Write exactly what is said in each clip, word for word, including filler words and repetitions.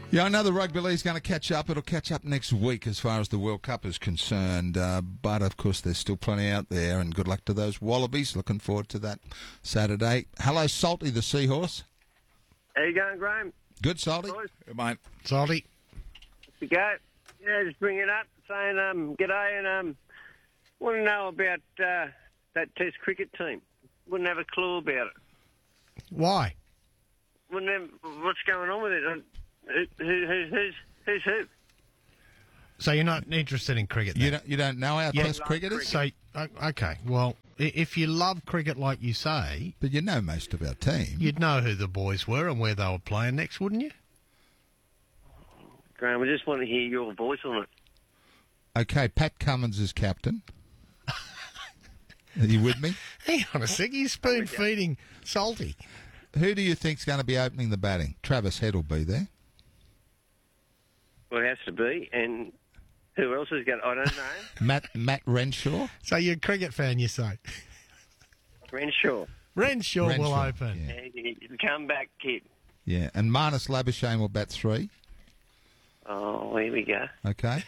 Yeah, I know the rugby league's going to catch up. It'll catch up next week as far as the World Cup is concerned. Uh, but, of course, there's still plenty out there, and good luck to those Wallabies. Looking forward to that Saturday. Hello, Salty the Seahorse. How you going, Graham? Good, Salty. Boys? Good, mate. Salty. You go. Yeah, just bring it up, saying um, g'day, and um, want to know about uh, that Test cricket team. Wouldn't have a clue about it. Why? Wouldn't have, what's going on with it? Who, who, who, who's, who's who? So you're not interested in cricket then? You don't, you don't know our Yeah. Test cricketers? So, o- okay, well, i- if you love cricket like you say, But you know most of our team. you'd know who the boys were and where they were playing next, wouldn't you? Graham, I just want to hear your voice on it. Okay, Pat Cummins is captain. Are you with me? Hang on a sec, you're spoon-feeding Salty. Who do you think's going to be opening the batting? Travis Head will be there. Well, it has to be, and who else has got? I don't know. Matt Matt Renshaw. So you're a cricket fan, you say? Renshaw. Renshaw, will Renshaw, open. yeah. Hey, you come back, kid. Yeah, and Marnus Labuschagne will bat three. Oh, here we go. Okay.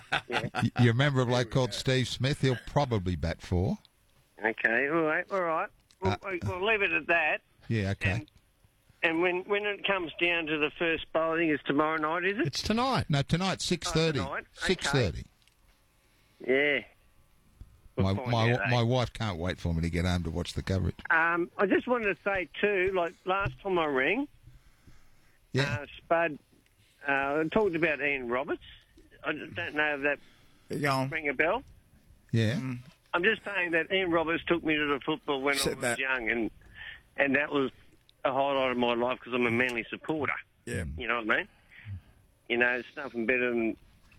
Y- You remember a bloke called Steve Smith? He'll probably bat four. Okay, all right, all right. We'll, Uh, we'll leave it at that. Yeah, okay. And, and when when it comes down to the first bowl, I think it's tomorrow night, is it? It's tonight. No, tonight, six thirty. Oh, tonight? six thirty. Yeah. We'll My, find my, out, eh? my wife can't wait for me to get home to watch the coverage. Um, I just wanted to say, too, like last time I rang, Yeah. uh, Spud uh, talked about Ian Roberts. I don't know if that You going? rang a bell. Yeah. I'm just saying that Ian Roberts took me to the football when Said I was that. young, and and that was a highlight of my life because I'm a Manly supporter. Yeah. You know what I mean? You know, it's nothing better than,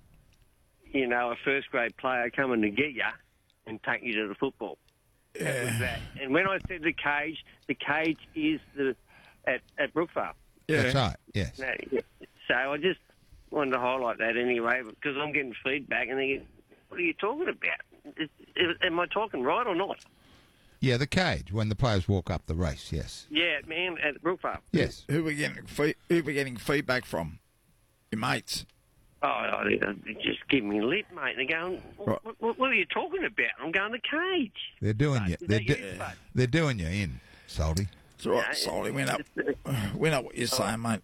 you know, a first-grade player coming to get you and take you to the football. That was that. And when I said the cage, the cage is the at, at Brookvale. Yeah. That's right, yes. No, yeah. So I just wanted to highlight that anyway because I'm getting feedback and they get, what are you talking about? Is, is, am I talking right or not? Yeah, the cage, when the players walk up the race, yes. Yeah, man, at Brookvale. Yes. Who we getting? Fe- who we getting feedback from? Your mates. Oh, they they just give me lit, mate. They're going, what, what, what are you talking about? I'm going to cage. They're doing you. Is They're, that do- you, bud? they're doing you in, Salty. It's all right, Yeah, Salty. We know, it's- we know what you're saying, mate.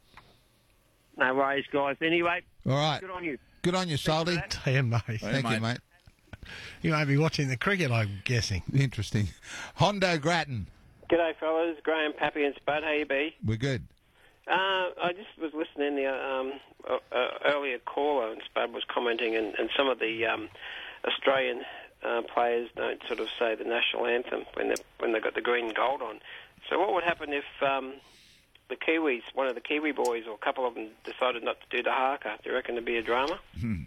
No worries, guys. Anyway, All right. good on you. Good on you, Salty. that. Damn, mate. Thank mate. you, mate. You may be watching the cricket, I'm guessing. Interesting. Hondo Grattan. G'day, fellas. Graham, Pappy and Spud. How you be? We're good. Uh, I just was listening. The um, uh, uh, earlier caller and Spud was commenting, and, and some of the um, Australian uh, players don't sort of say the national anthem when they when they got the green and gold on. So what would happen if um, the Kiwis, one of the Kiwi boys, or a couple of them, decided not to do the haka? Do you reckon there'd be a drama?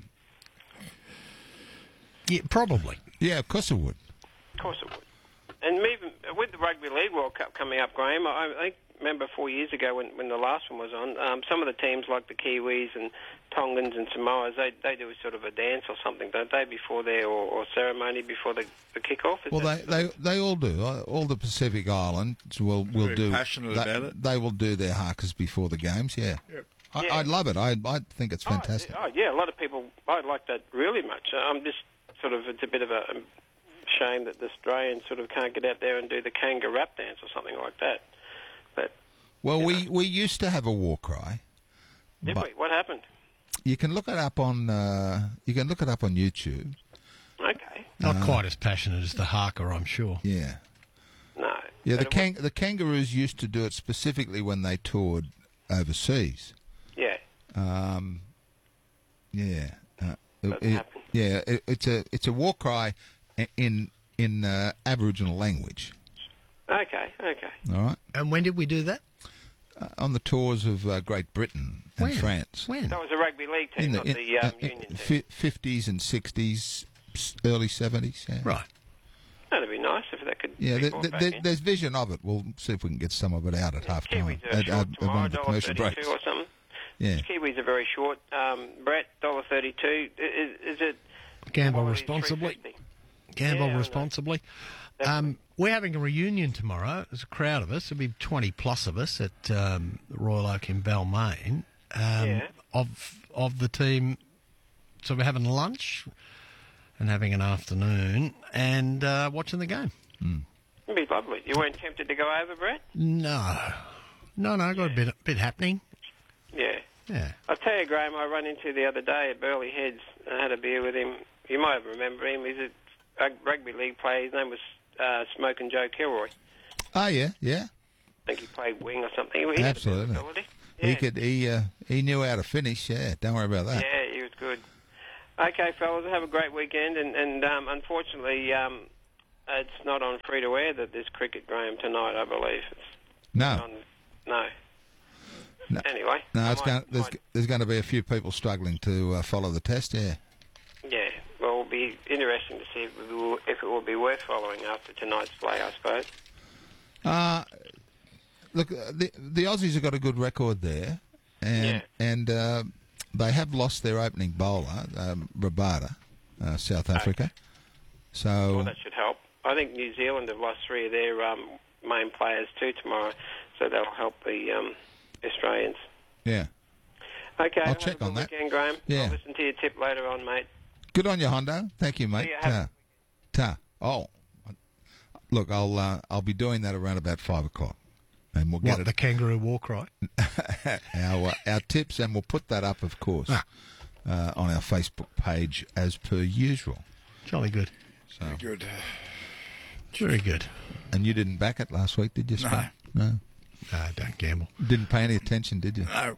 Yeah, probably. Yeah, of course it would. Of course it would. And even with the Rugby League World Cup coming up, Graham, I I think remember four years ago when, when the last one was on, um, some of the teams like the Kiwis and Tongans and Samoas, they they do sort of a dance or something, don't they, before their or, or ceremony before the, the kick-off? Is Well, they, that they they all do. Uh, All the Pacific Islands will will Very do. passionate they, about it. They will do their hakas before the games. Yeah, I, Yeah. I'd love it. I I think it's fantastic. Oh, yeah, a lot of people, I like that really much. I'm just sort of, it's a bit of a um, shame that the Australians sort of can't get out there and do the kangaroo rap dance or something like that. But, Well, we, we used to have a war cry. did But- we? What happened? You can look it up on uh, you can look it up on YouTube. Okay. Not quite as passionate as the haka, I'm sure. Yeah, No. yeah. But The it kang- the Kangaroos used to do it specifically when they toured overseas. was- Yeah. Um, yeah, uh, it- Doesn't it- happen. yeah. It, it's a it's a war cry i- in in uh, Aboriginal language. Okay, okay. All right, And when did we do that? uh, on the tours of uh, Great Britain and When? France. When? That was a rugby league team, not the um, uh, union team. fi- fifties and sixties, s- early seventies. Yeah. Right. That'd be nice if that could Yeah, be there, brought there, back there- in. there's vision of it. We'll see if we can get some of it out at half time. Kiwis are At, short at, at one tomorrow, of the dollar commercial breaks. thirty-two or something. Yeah. Kiwis are very short. Um, Brett, dollar thirty-two. Is, is it? Gamble quality responsibly. three fifty? Gamble Yeah, I know. responsibly. Um, we're having a reunion tomorrow. There's a crowd of us. There'll be twenty plus of us at um, the Royal Oak in Balmain. Um, Yeah. of of the team. So we're having lunch and having an afternoon and uh, watching the game. Mm. It'd be lovely. You weren't tempted to go over, Brett? No, no, no. Got a bit bit happening. Yeah. Yeah. I'll tell you, Graham, I ran into the other day at Burley Heads. I had a beer with him. You might remember him. He's a rug- rugby league player. His name was uh, Smokin' Joe Kilroy. Oh, yeah, yeah. I think he played wing or something. He had a bit of Absolutely. ability. He Yeah. could. He uh, he knew how to finish. Yeah, don't worry about that. Yeah, he was good. Okay, fellas, have a great weekend. And, and um, unfortunately, um, it's not on free-to-air, that this cricket, Graham, tonight, I believe. It's No, on, no. No. Anyway. no. I It's might- going, there's might- there's going to be a few people struggling to uh, follow the test. Yeah. Yeah, well, it'll be interesting to see if it will, if it will be worth following after tonight's play, I suppose. Uh, look, uh, the the Aussies have got a good record there, and Yeah. and uh, they have lost their opening bowler, um, Rabada, uh, South Africa. So Well, that should help. I think New Zealand have lost three of their um, main players too tomorrow, so that'll help the um, Australians. yeah, Okay, I'll have check a good on that. weekend, Graham. Yeah. I'll listen to your tip later on, mate. good on you, Hondo. Thank you, mate. See ya, have- Ta, ta. Oh, look, I'll uh, I'll be doing that around about five o'clock, and we'll get What, the kangaroo war cry? it our uh, our tips, and we'll put that up, of course, Ah. uh, on our Facebook page as per usual. Jolly good. So, Good. Very good. and you didn't back it last week, did you? No. Spud? No. No, don't gamble. Didn't pay any attention, did you? No.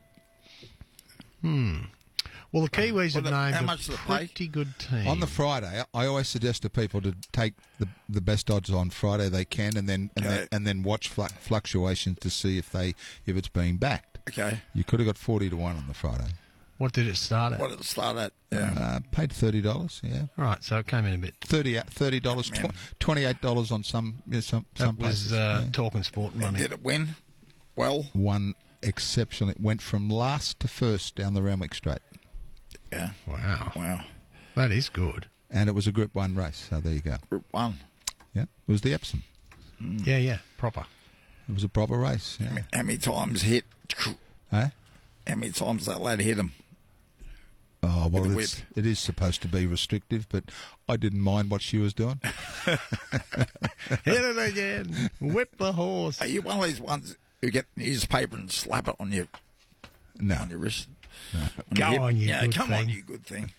Well, the Kiwis have Well, the- named how a much do they pay? pretty good team. On the Friday, I always suggest to people to take the the best odds on Friday they can, and then and then, Okay. and then watch flu- fluctuations to see if they if it's being backed. Okay. You could have got forty to one on the Friday. What did it start at? What did it start at? Yeah. Uh, paid thirty dollars. Yeah, All right, so it came in a bit. thirty thirty dollars, Man. twenty eight dollars on some yeah, some some That was places. uh, yeah. talking sport money. Did it win? Well. One exceptional. It went from last to first down the Randwick Straight, Yeah. Wow, Wow. that is good. and it was a Group One race. So there you go. Group one. Yeah, it was the Epsom. Yeah, yeah, proper. It was a proper race. Yeah. How many times hit? Huh? How many times that lad hit him? Oh, well, the it's, whip. it is supposed to be restrictive, but I didn't mind what she was doing. Hit it again. Whip the horse. Are you one of these ones who get newspaper and slap it on your No. on your wrist? On Go your hip? on, you yeah, good come on, thing. you good thing.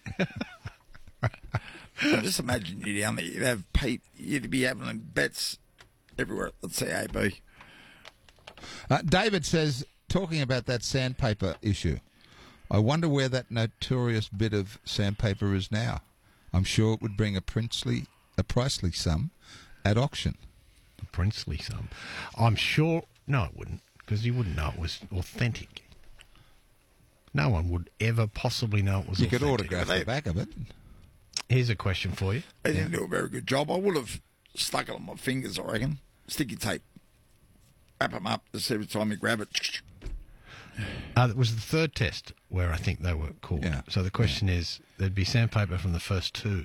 I just imagine you down there. You'd have Pete. You'd be having bets everywhere at the C A B. Uh, David says, talking about that sandpaper issue, I wonder where that notorious bit of sandpaper is now. I'm sure it would bring a princely, a pricely sum at auction. The princely sum. I'm sure. No, it wouldn't, because you wouldn't know it was authentic. No one would ever possibly know it was You authentic. could autograph They- the back of it. Here's a question for you. They didn't do a very good job. I would have stuck it on my fingers, I reckon. Sticky tape. Wrap them up just every time you grab it. Uh, it was the third test where I think they were caught. Yeah. So the question is, there'd be sandpaper from the first two.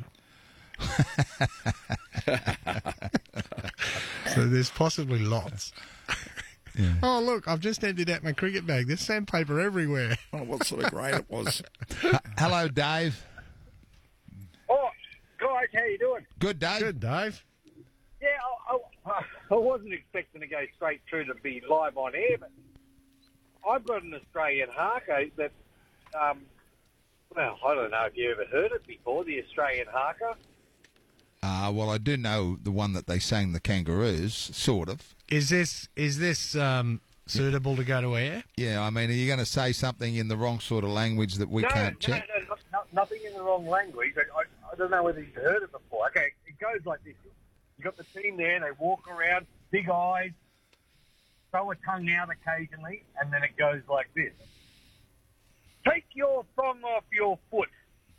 So there's possibly lots. Yeah. Oh, look, I've just emptied out my cricket bag. There's sandpaper everywhere. I don't know what sort of grade it was. H- Hello, Dave. Oh, guys, how you doing? Good, Dave. Good, Dave. Yeah, I, I, I wasn't expecting to go straight through to be live on air, but I've got an Australian haka that, um, well, I don't know if you ever heard it before, the Australian haka. Uh, well, I do know the one that they sang the Kangaroos, sort of. Is this is this um, suitable to go to air? Yeah, I mean, are you going to say something in the wrong sort of language that we no, can't no, check? no, no, no, nothing in the wrong language. I, I, I don't know whether you've heard it before. Okay, it goes like this. You got the team there, they walk around, big eyes, throw a tongue out occasionally, and then it goes like this. Take your thong off your foot.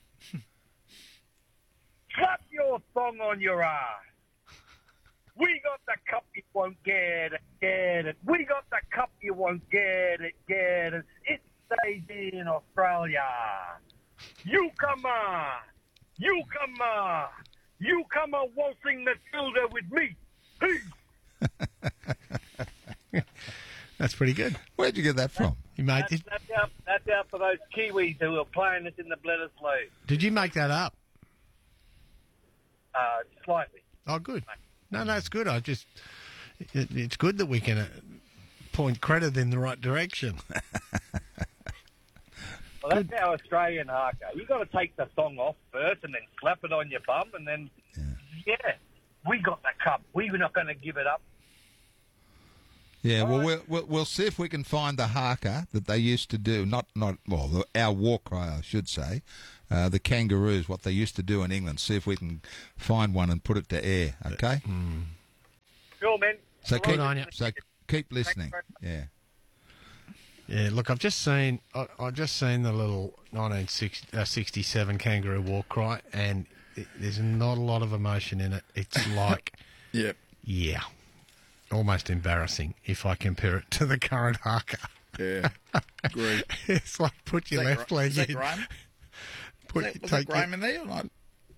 Slap your thong on your ass. We got the cup, you won't get it, get it. We got the cup, you won't get it, get it. It stays in Australia. You come on. You come on. You come on waltzing Matilda with me. Hey. That's pretty good. Where'd you get that from? You made That's, it. that's, out, that's out for those Kiwis who are playing us in the Bledis League. Did you make that up? Uh, slightly. Oh, good. No, no, it's good. I just, it, it's good that we can uh, point credit in the right direction. Well, that's our Australian haka. You got to take the thong off first, and then slap it on your bum, and then yeah, yeah we got the cup. We're not going to give it up. Yeah, well, we'll, we'll, we'll see if we can find the haka that they used to do. Not, not well, the, our war cry, I should say. Uh, the Kangaroos, what they used to do in England. See if we can find one and put it to air, okay? Mm. Cool, man. So keep, on you. so keep listening. Yeah. Yeah, look, I've just seen, I, I've just seen the little nineteen sixty-seven Kangaroo war cry, and it, there's not a lot of emotion in it. It's like, Yep. yeah, almost embarrassing if I compare it to the current haka. Yeah. Agree. It's like put your Is that left Gra- leg is that in. Graham? Put, Was that, was take that Graham your- in there or not?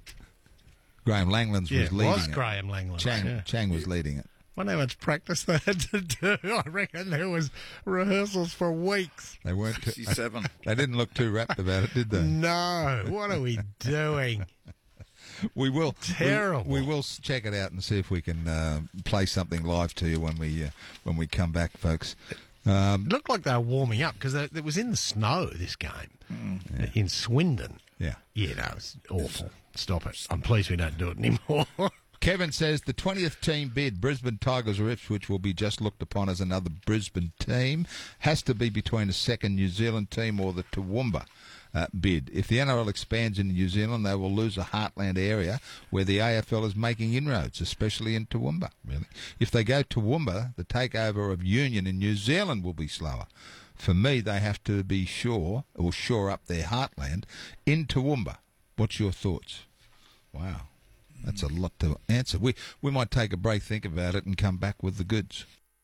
Graham Langlands yeah, was it leading was it. Graham Langland. Chang, Yeah. Chang was leading it. I wonder how much practice they had to do. I reckon there was rehearsals for weeks. They weren't. Too, sixty-seven. they didn't look too rapt about it, did they? No, what are we doing? We will. Terrible. We, we will check it out and see if we can uh, play something live to you when we uh, when we come back, folks. Um, It looked like they were warming up because it was in the snow, this game, mm, in Swindon. yeah. Yeah, no, it's awful. Stop it. I'm pleased we don't do it anymore. Kevin says the twentieth team bid, Brisbane Tigers or Ipswich, will be just looked upon as another Brisbane team. Has to be between a second New Zealand team or the Toowoomba uh, bid. If the N R L expands into New Zealand, they will lose a heartland area where the A F L is making inroads, especially in Toowoomba, really. If they go Toowoomba, the takeover of Union in New Zealand will be slower. For me, they have to be sure, or shore up their heartland in Toowoomba. What's your thoughts? Wow. That's a lot to answer. We we might take a break, think about it, and come back with the goods.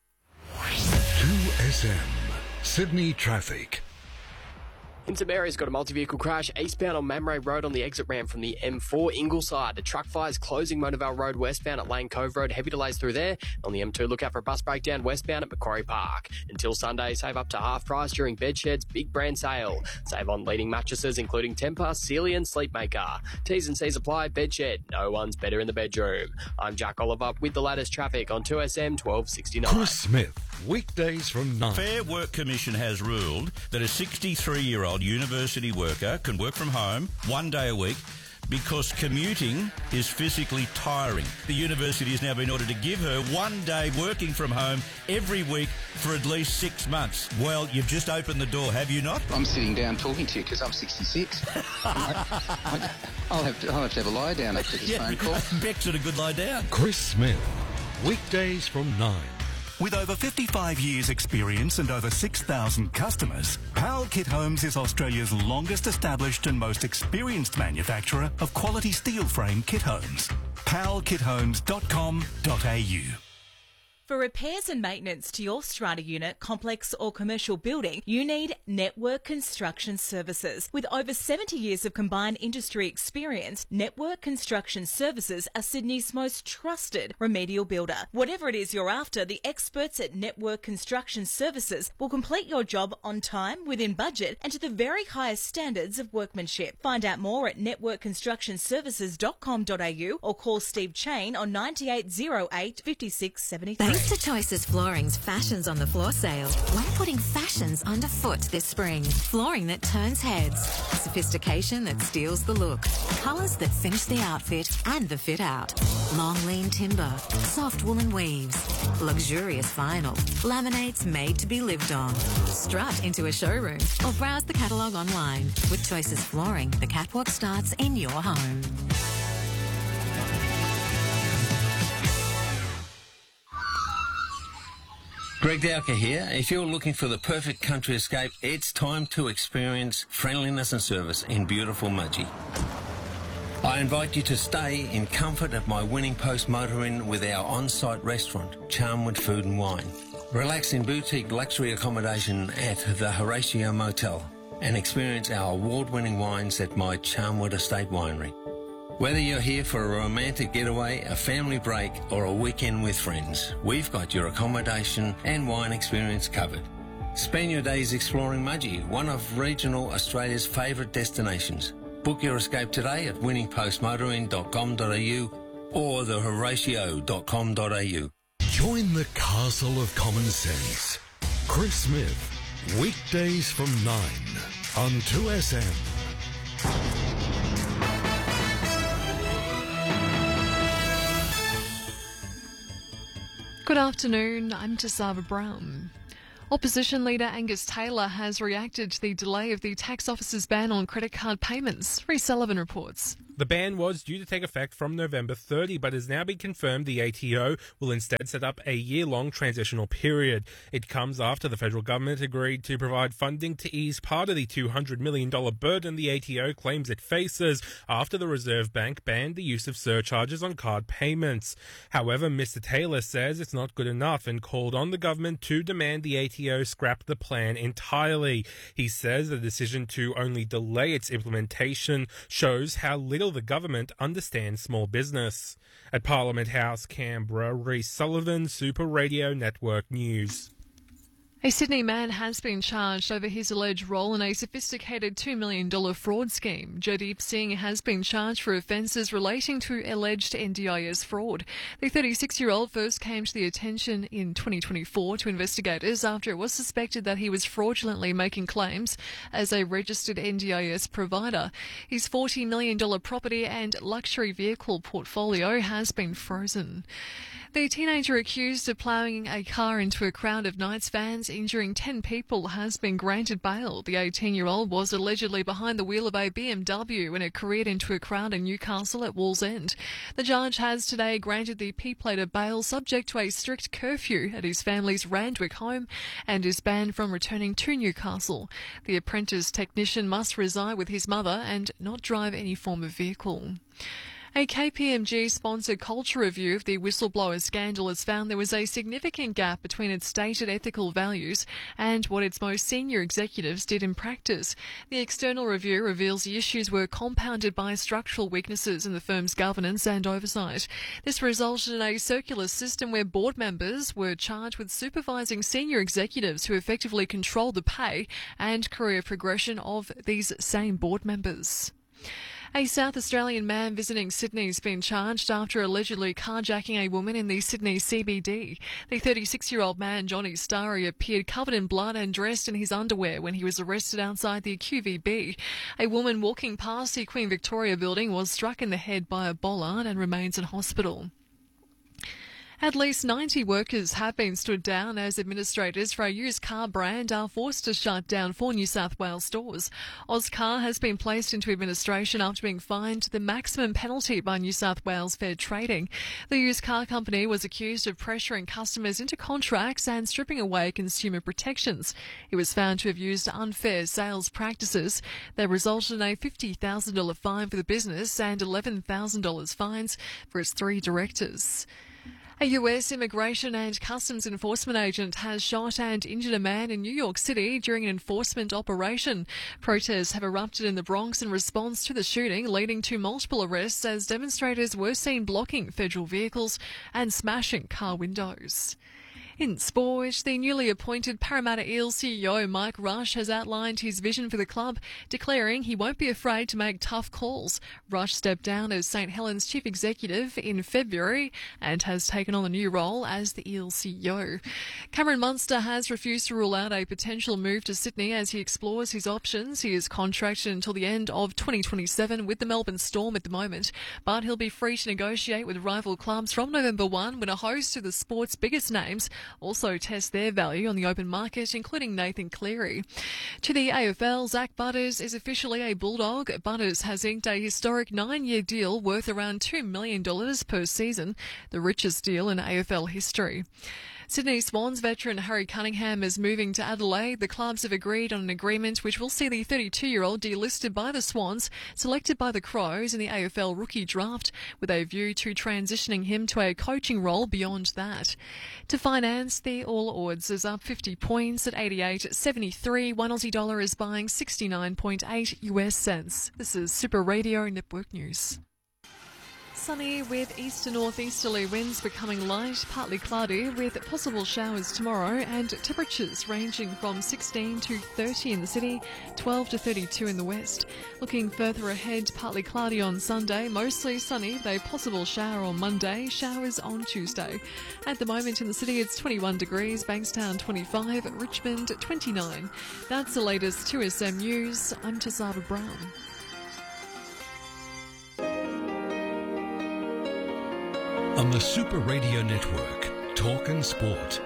two S M, Sydney Traffic. In St Mary's, got a multi-vehicle crash eastbound on Mamray Road on the exit ramp from the M four Ingleside. The truck fires closing Monavale Road westbound at Lane Cove Road. Heavy delays through there. On the M two, look out for a bus breakdown westbound at Macquarie Park. Until Sunday, save up to half price during Bedshed's big brand sale. Save on leading mattresses including Tempur, Sealy and Sleepmaker. T's and C's apply. Bedshed. No one's better in the bedroom. I'm Jack Oliver with the latest traffic on two S M twelve sixty-nine. Chris Smith, weekdays from nine. Fair Work Commission has ruled that a sixty-three-year-old university worker can work from home one day a week because commuting is physically tiring. The university has now been ordered to give her one day working from home every week for at least six months. Well, you've just opened the door, have you not? I'm sitting down talking to you because I'm sixty-six. I, I'll, have to, I'll have to have a lie down after this Yeah, phone call. Beck's at a good lie down. Chris Smith, weekdays from nine. With over fifty-five years experience and over six thousand customers, Powell Kit Homes is Australia's longest established and most experienced manufacturer of quality steel frame kit homes. powell kit homes dot com dot a u. For repairs and maintenance to your strata unit, complex or commercial building, you need Network Construction Services. With over seventy years of combined industry experience, Network Construction Services are Sydney's most trusted remedial builder. Whatever it is you're after, the experts at Network Construction Services will complete your job on time, within budget, and to the very highest standards of workmanship. Find out more at network construction services dot com dot a u or call Steve Chain on nine eight zero eight, five six seven three. Thanks to Choices Flooring's Fashions on the Floor sale, we're putting fashions underfoot this spring. Flooring that turns heads, sophistication that steals the look, colours that finish the outfit and the fit out. Long lean timber, soft woolen weaves, luxurious vinyl, laminates made to be lived on. Strut into a showroom or browse the catalogue online. With Choices Flooring, the catwalk starts in your home. Greg Dowker here. If you're looking for the perfect country escape, it's time to experience friendliness and service in beautiful Mudgee. I invite you to stay in comfort at my Winning Post Motor Inn with our on-site restaurant, Charmwood Food and Wine. Relax in boutique luxury accommodation at the Horatio Motel and experience our award-winning wines at my Charmwood Estate Winery. Whether you're here for a romantic getaway, a family break, or a weekend with friends, we've got your accommodation and wine experience covered. Spend your days exploring Mudgee, one of regional Australia's favourite destinations. Book your escape today at winning post motoring dot com dot a u or the horatio dot com dot a u. Join the castle of common sense. Chris Smith, weekdays from nine on two S M. Good afternoon, I'm Tasava Brown. Opposition leader Angus Taylor has reacted to the delay of the tax office's ban on credit card payments. Rhys Sullivan reports. The ban was due to take effect from November thirtieth, but has now been confirmed the A T O will instead set up a year-long transitional period. It comes after the federal government agreed to provide funding to ease part of the two hundred million dollars burden the A T O claims it faces after the Reserve Bank banned the use of surcharges on card payments. However, Mister Taylor says it's not good enough and called on the government to demand the A T O scrap the plan entirely. He says the decision to only delay its implementation shows how little the government understands small business. At Parliament House, Canberra, Rhys Sullivan, Super Radio Network News. A Sydney man has been charged over his alleged role in a sophisticated two million dollars fraud scheme. Jagdeep Singh has been charged for offences relating to alleged N D I S fraud. The thirty-six-year-old first came to the attention in twenty twenty-four to investigators after it was suspected that he was fraudulently making claims as a registered N D I S provider. His forty million dollars property and luxury vehicle portfolio has been frozen. The teenager accused of ploughing a car into a crowd of Knights fans, injuring ten people, has been granted bail. The eighteen-year-old was allegedly behind the wheel of a B M W when it careered into a crowd in Newcastle at Wallsend. The judge has today granted the P-plater bail subject to a strict curfew at his family's Randwick home and is banned from returning to Newcastle. The apprentice technician must reside with his mother and not drive any form of vehicle. A K P M G-sponsored culture review of the whistleblower scandal has found there was a significant gap between its stated ethical values and what its most senior executives did in practice. The external review reveals the issues were compounded by structural weaknesses in the firm's governance and oversight. This resulted in a circular system where board members were charged with supervising senior executives who effectively controlled the pay and career progression of these same board members. A South Australian man visiting Sydney has been charged after allegedly carjacking a woman in the Sydney C B D. The thirty-six-year-old man, Johnny Starry, appeared covered in blood and dressed in his underwear when he was arrested outside the Q V B. A woman walking past the Queen Victoria building was struck in the head by a bollard and remains in hospital. At least ninety workers have been stood down as administrators for a used car brand are forced to shut down four New South Wales stores. Ozcar has been placed into administration after being fined the maximum penalty by New South Wales Fair Trading. The used car company was accused of pressuring customers into contracts and stripping away consumer protections. It was found to have used unfair sales practices that resulted in a fifty thousand dollars fine for the business and eleven thousand dollars fines for its three directors. A U S Immigration and Customs Enforcement agent has shot and injured a man in New York City during an enforcement operation. Protests have erupted in the Bronx in response to the shooting, leading to multiple arrests as demonstrators were seen blocking federal vehicles and smashing car windows. In sport, the newly appointed Parramatta Eels C E O Mike Rush has outlined his vision for the club, declaring he won't be afraid to make tough calls. Rush stepped down as St Helens chief executive in February and has taken on the new role as the Eels C E O. Cameron Munster has refused to rule out a potential move to Sydney as he explores his options. He is contracted until the end of twenty twenty-seven with the Melbourne Storm at the moment, but he'll be free to negotiate with rival clubs from November first when a host of the sport's biggest names also test their value on the open market, including Nathan Cleary. To the A F L, Zach Butters is officially a Bulldog. Butters has inked a historic nine-year deal worth around two million dollars per season, the richest deal in A F L history. Sydney Swans veteran Harry Cunningham is moving to Adelaide. The clubs have agreed on an agreement which will see the thirty-two-year-old delisted by the Swans, selected by the Crows in the A F L rookie draft, with a view to transitioning him to a coaching role beyond that. To finance, the All Odds is up fifty points at eighty-eight seventy-three. One Aussie dollar is buying sixty-nine point eight U S cents. This is Super Radio Network News. sunny with east to northeasterly winds becoming light, partly cloudy with possible showers tomorrow, and temperatures ranging from sixteen to thirty in the city, twelve to thirty-two in the west. Looking further ahead, partly cloudy on Sunday, mostly sunny with a possible shower on Monday, showers on Tuesday. At the moment in the city it's twenty-one degrees, Bankstown twenty-five, Richmond twenty-nine. That's the latest two S M News. I'm Tazava Brown. On the Super Radio Network, Talk and Sport.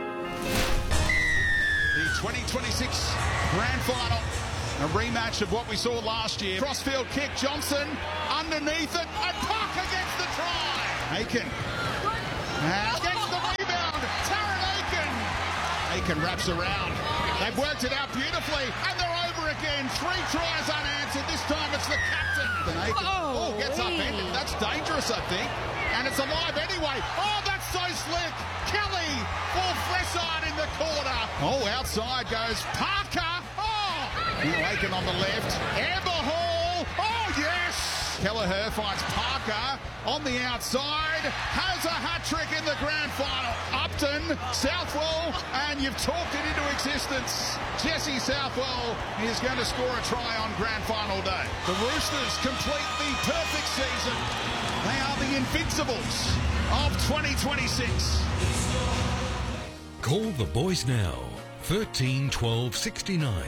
The twenty twenty-six Grand Final, a rematch of what we saw last year. Crossfield kick, Johnson underneath it, and Parker gets the try. Aiken and gets the rebound. Taron Aiken. Aiken wraps around. They've worked it out beautifully, and they're over again. Three tries unanswered. This time it's the captain. And Aiken oh, oh, gets upended. That's dangerous, I think. And it's alive anyway. Oh, that's so slick. Kelly for Fressard in the corner. Oh, outside goes Parker. Oh, now Aiken on the left. Eberhall. Oh, yes. Kelleher finds Parker on the outside. Has a hat-trick in the grand final. Upton, Southwell, and you've talked it into existence. Jesse Southwell is going to score a try on grand final day. The Roosters complete the perfect season. They are the Invincibles of twenty twenty-six. Call the boys now. thirteen twelve sixty-nine.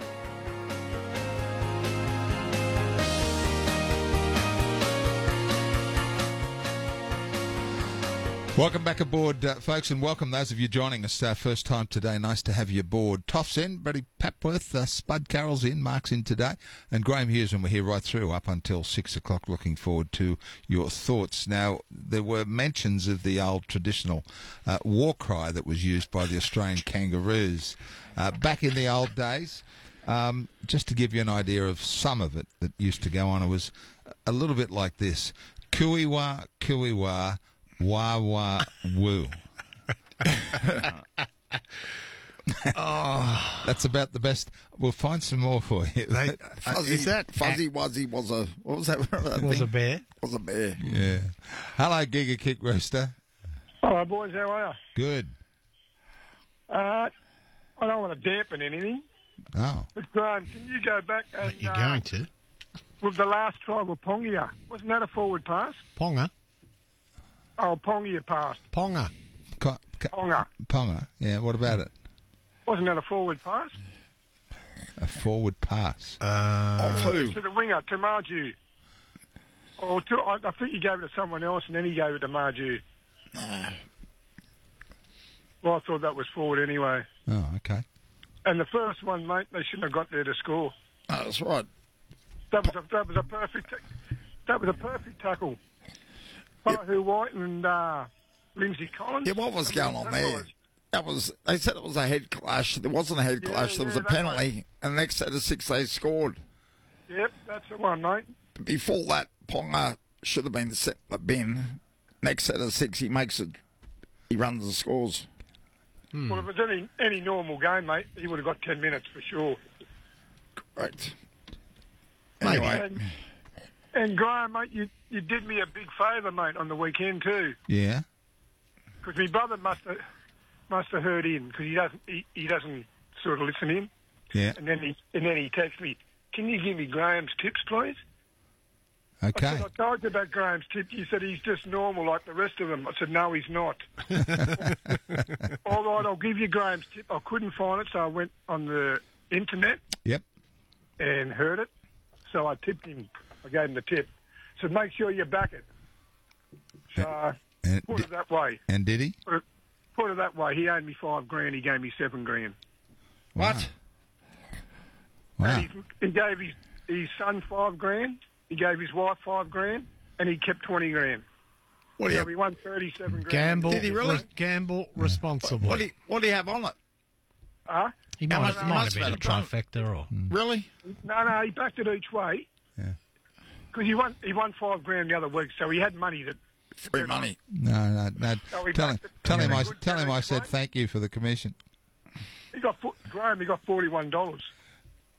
Welcome back aboard, uh, folks, and welcome those of you joining us uh, first time today. Nice to have you aboard. Toff's in, Brady Papworth, uh, Spud Carroll's in, Mark's in today, and Graham Hughes, and we're here right through up until six o'clock. Looking forward to your thoughts. Now, there were mentions of the old traditional uh, war cry that was used by the Australian Kangaroos uh, back in the old days. Um, just to give you an idea of some of it that used to go on, it was a little bit like this: Kuiwa, Kuiwa, wah wah woo. Oh, that's about the best. We'll find some more for you. They, fuzzy, is that Fuzzy Wuzzy was a what was that? that was thing? a bear. Was a bear. Yeah. Hello, Giga Kick Rooster. Hello, boys. How are you? Good. Uh, I don't want to dampen anything. Oh. But Graham, can you go back and But you're uh, going to with the last try with Pongia? Wasn't that a forward pass? Ponga. Oh, Pongia passed. Ponga. Co- co- Ponga. Ponga. Yeah. What about it? Wasn't that a forward pass? A forward pass. Uh, to the winger, to Marju. Or to, I, I think you gave it to someone else, and then he gave it to Marju. Well, I thought that was forward anyway. Oh, okay. And the first one, mate, they shouldn't have got there to score. Oh, that's right. That was a, that was a perfect that was a perfect tackle. Bohu White and uh, Lindsay Collins. Yeah, what was going on there? That was. They said it was a head clash. There wasn't a head Yeah, clash. There was yeah, a that penalty, one. and the next set of six they scored. Yep, that's the one, mate. But before that, Ponga should have been set the bin. Next set of six, he makes it. He runs the scores. Hmm. Well, if it was any, any normal game, mate, he would have got ten minutes for sure. Correct. Anyway. Anyway. And, and Graham, mate, you, you did me a big favour, mate, on the weekend too. Yeah. Because my brother must have must have heard in because he doesn't he, he doesn't sort of listen in. Yeah. And then he and then he texted me, "Can you give me Graham's tips, please?" Okay. I said, I told you about Graham's tip. You said he's just normal like the rest of them. I said, no, he's not. All right, I'll give you Graham's tip. I couldn't find it, so I went on the internet. Yep. And heard it. So I tipped him. I gave him the tip. So make sure you back it. So and put di- it that way. And did he? Put it, put it that way. He owed me five grand. He gave me seven grand. What? Wow. And he, he gave his, his son five grand. He gave his wife five grand, and he kept twenty grand. What do so you he won thirty-seven grand. Gamble. Did he really? Re- gamble responsibly. What do you, what do you have on it? Huh? He How might, much- might have must been a have been a trifecta or. Really? No, no, he backed it each way. Yeah. Because he won, he won five grand the other week, so he had money that. Free money. No, no, no. So he Tell him, backed it. tell him, I, Good tell him I challenge, said mate. thank you for the commission. He got fo- Graham. He got forty-one dollars.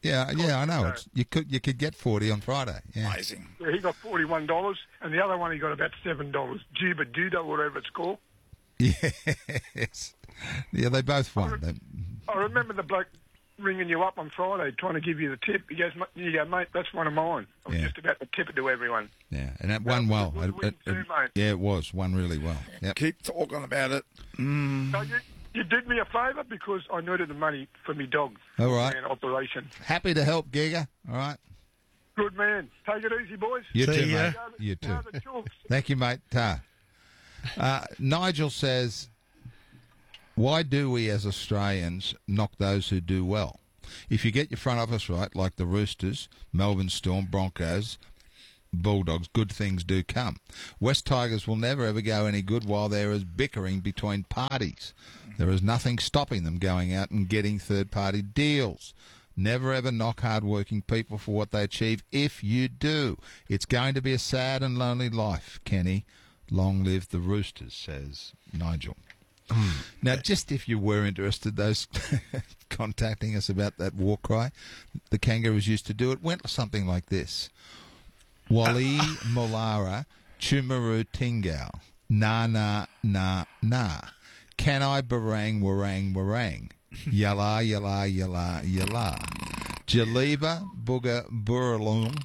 Yeah, yeah, I know. It's, you could you could get forty on Friday. Yeah. Amazing. Yeah, he got forty-one dollars, and the other one he got about seven dollars. Juba Duda, whatever it's called. Yes. Yeah, they both won. They, I remember the bloke ringing you up on Friday trying to give you the tip. He goes, you go, mate, that's one of mine. I was Yeah. just about to tip it to everyone. yeah, and that won well. good It- win it- too, it- mate. yeah, it was. Won really well. Yep. Keep talking about it. Mm. So you, you did me a favour because I needed the money for me dog. All right. Man, operation. Happy to help, Giga. All right. Good man. Take it easy, boys. You See too, ya. mate. You too. Now the chooks. Thank you, mate. Ta. Uh, Nigel says, why do we as Australians knock those who do well? If you get your front office right, like the Roosters, Melbourne Storm, Broncos, Bulldogs, good things do come. West Tigers will never ever go any good while there is bickering between parties. There is nothing stopping them going out and getting third-party deals. Never ever knock hard-working people for what they achieve. If you do, it's going to be a sad and lonely life, Kenny. Long live the Roosters, says Nigel. Now, just if you were interested, those contacting us about that war cry, the Kangaroos used to do it, went something like this. Wali Molara Chumaru Tingao. Na na na na. Can I barang warang warang? Yala yala yala yala. Jaliba Booga Buralung.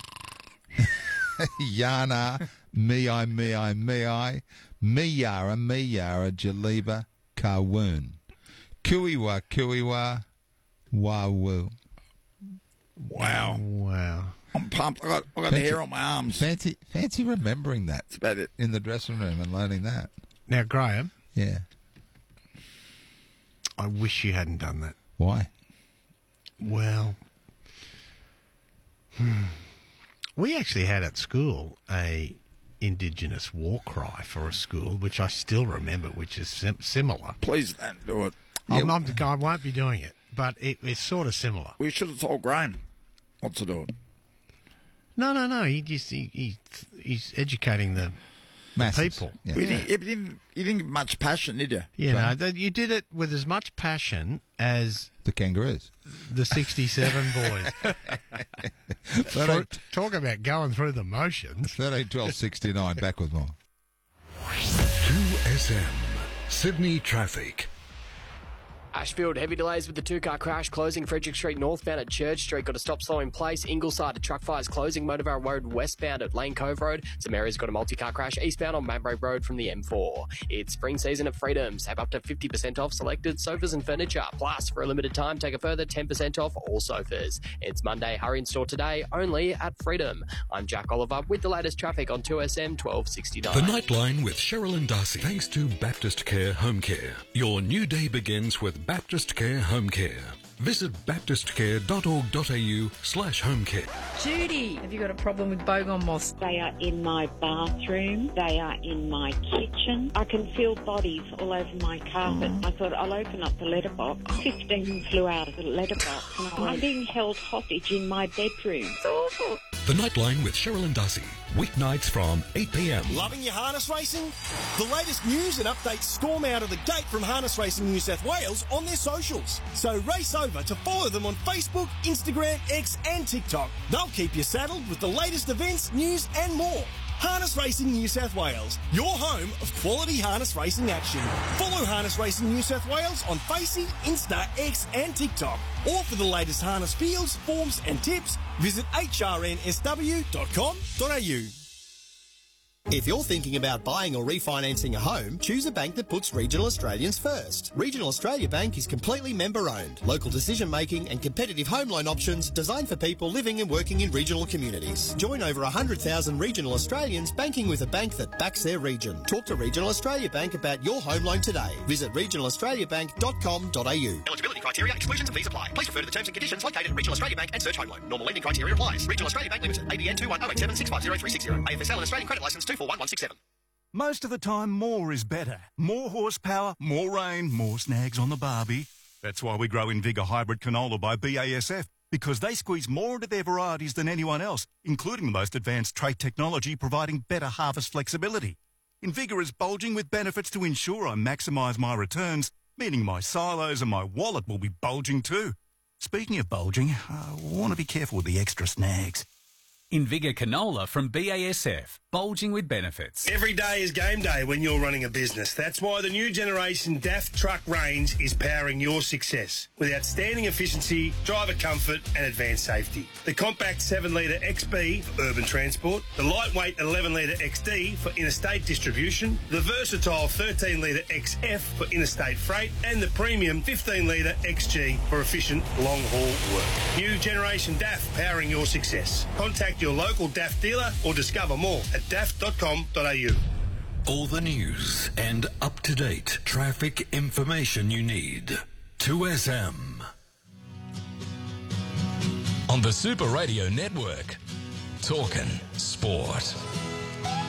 Yana me I me I me I. Miyara Miyara Jaliba Kawoon. Kuiwa Kuiwa Wawoo. Wow. Wow. I'm pumped. I got, I got the hair on my arms. Fancy, fancy remembering that. That's about it. In the dressing room and learning that. Now, Graham, Yeah. I wish you hadn't done that. Why? Well, hmm. we actually had at school a Indigenous war cry for a school, which I still remember, which is sim- similar. Please don't do it. I'm not, I won't be doing it, but it, it's sort of similar. We should have told Graham not to do it. No, no, no. He just he, he he's educating the, the Masses. people. Yeah. We didn't, you, didn't, you didn't give much passion, did you? You know, that you did it with as much passion as The Kangaroos. the sixty-seven boys. thirteen, Talk about going through the motions. thirteen twelve sixty-nine. Back with more. two S M Sydney traffic. Ashfield, heavy delays with the two-car crash closing Frederick Street northbound at Church Street. Got a stop slow in place. Ingleside, a truck fires closing Motorvale Road westbound at Lane Cove Road. Some areas got a multi-car crash eastbound on Mabray Road from the M four. It's spring season at Freedoms. Have up to fifty percent off selected sofas and furniture. Plus, for a limited time, take a further ten percent off all sofas. It's Monday. Hurry in store today, only at Freedom. I'm Jack Oliver with the latest traffic on two S M twelve sixty-nine. The Nightline with Cheryl and Darcy. Thanks to Baptist Care Home Care. Your new day begins with Baptist Care Home Care. Visit baptistcare.org.au slash home care. Judy, have you got a problem with bogon moths? They are in my bathroom. They are in my kitchen. I can feel bodies all over my carpet. I thought I'll open up the letterbox. Fifteen flew out of the letterbox. And I'm being held hostage in my bedroom. It's awful. The Nightline with Cheryl and Darcy. Weeknights from eight p.m. Loving your harness racing? The latest news and updates storm out of the gate from Harness Racing New South Wales on their socials. So race over to follow them on Facebook, Instagram, X and TikTok. They'll keep you saddled with the latest events, news and more. Harness Racing New South Wales, your home of quality harness racing action. Follow Harness Racing New South Wales on Facey, Insta, X and TikTok. Or for the latest harness fields, forms and tips, visit h r n s w dot com dot a u. If you're thinking about buying or refinancing a home, choose a bank that puts Regional Australians first. Regional Australia Bank is completely member-owned. Local decision-making and competitive home loan options designed for people living and working in regional communities. Join over one hundred thousand regional Australians banking with a bank that backs their region. Talk to Regional Australia Bank about your home loan today. Visit regional australia bank dot com dot a u. Eligibility criteria, exclusions and fees apply. Please refer to the terms and conditions located at Regional Australia Bank and search home loan. Normal lending criteria applies. Regional Australia Bank Limited. A B N two one zero eight seven six five zero three six zero. A F S L and Australian Credit Licence two four one one six seven. Most of the time, more is better. More horsepower, more rain, more snags on the barbie. That's why we grow Invigor Hybrid Canola by B A S F, because they squeeze more into their varieties than anyone else, including the most advanced trait technology providing better harvest flexibility. Invigor is bulging with benefits to ensure I maximise my returns, meaning my silos and my wallet will be bulging too. Speaking of bulging, I want to be careful with the extra snags. Invigor Canola from B A S F. Bulging with benefits. Every day is game day when you're running a business. That's why the new generation D A F truck range is powering your success with outstanding efficiency, driver comfort and advanced safety. The compact seven litre X B for urban transport, the lightweight eleven litre X D for interstate distribution, the versatile thirteen litre X F for interstate freight and the premium fifteen litre X G for efficient long-haul work. New generation D A F powering your success. Contact your local D A F dealer or discover more at d a f dot com dot a u. All the news and up-to-date traffic information you need. two S M. On the Super Radio Network, Talkin' Sport.